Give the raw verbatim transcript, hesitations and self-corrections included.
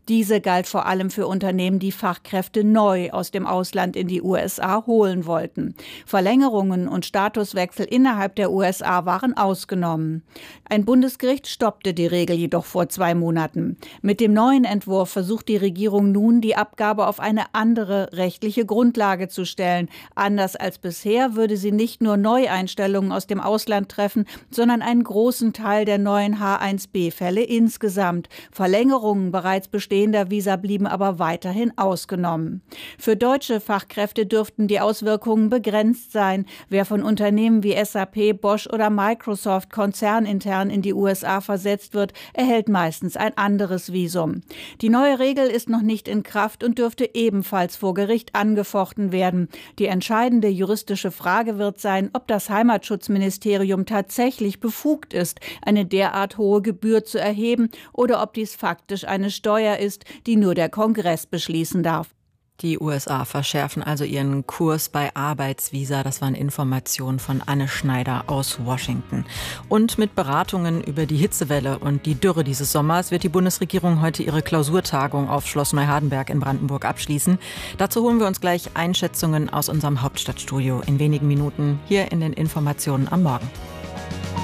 Diese galt vor allem für Unternehmen, die Fachkräfte neu aus dem Ausland in die U S A holen wollten. Verlängerungen und Statuswechsel innerhalb der U S A waren ausgenommen. Ein Bundesgericht stoppte die Regel jedoch vor zwei Monaten. Mit dem neuen Entwurf versucht die Regierung nun, die Abgabe auf eine andere rechtliche Grundlage zu stellen. Anders als bisher würde sie nicht nur Neueinstellungen aus dem Ausland treffen, sondern einen großen Teil der neuen H eins B Fälle insgesamt. Verlängerungen bereits bestehender Visa blieben aber weiterhin ausgenommen. Für deutsche Fachkräfte dürften die Auswirkungen begrenzt sein. Wer von Unternehmen wie S A P, Bosch oder Microsoft konzernintern in die U S A versetzt wird, erhält meistens ein anderes Visum. Die neue Regel ist noch nicht in Kraft und dürfte ebenfalls vor Gericht angefochten werden. Die entscheidende juristische Frage wird sein, ob das Heimatschutzministerium tatsächlich befugt ist, eine derart hohe Gebühr zu erheben oder ob dies faktisch eine Steuer ist, die nur der Kongress beschließen darf. Die U S A verschärfen also ihren Kurs bei Arbeitsvisa. Das waren Informationen von Anne Schneider aus Washington. Und mit Beratungen über die Hitzewelle und die Dürre dieses Sommers wird die Bundesregierung heute ihre Klausurtagung auf Schloss Neuhardenberg in Brandenburg abschließen. Dazu holen wir uns gleich Einschätzungen aus unserem Hauptstadtstudio in wenigen Minuten hier in den Informationen am Morgen.